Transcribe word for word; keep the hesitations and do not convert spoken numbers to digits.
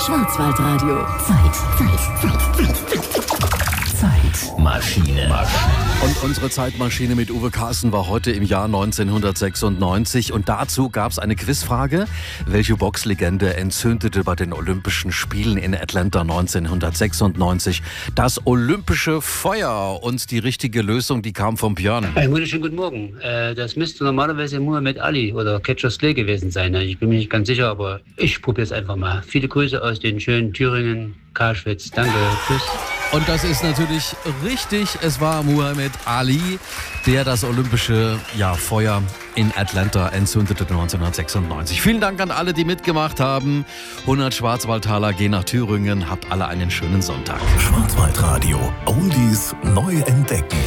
Schwarzwaldradio. Zeit, Zeit, Zeit, Zeit. Zeitmaschine. Und unsere Zeitmaschine mit Uwe Carsten war heute im Jahr neunzehnhundertsechsundneunzig. Und dazu gab es eine Quizfrage. Welche Boxlegende entzündete bei den Olympischen Spielen in Atlanta neunzehnhundertsechsundneunzig das olympische Feuer? Und die richtige Lösung, die kam von Björn. Einen wunderschönen guten Morgen. Äh, das müsste normalerweise Muhammad Ali oder Cassius Clay gewesen sein. Ich bin mir nicht ganz sicher, aber ich probiere es einfach mal. Viele Grüße aus den schönen Thüringen, Karlschwitz. Danke, tschüss. Und das ist natürlich richtig. Es war Muhammad Ali, der das olympische ja, Feuer in Atlanta entzündete neunzehnhundertsechsundneunzig. Vielen Dank an alle, die mitgemacht haben. hundert Schwarzwaldtaler gehen nach Thüringen. Habt alle einen schönen Sonntag. Schwarzwaldradio. Oldies neu entdecken.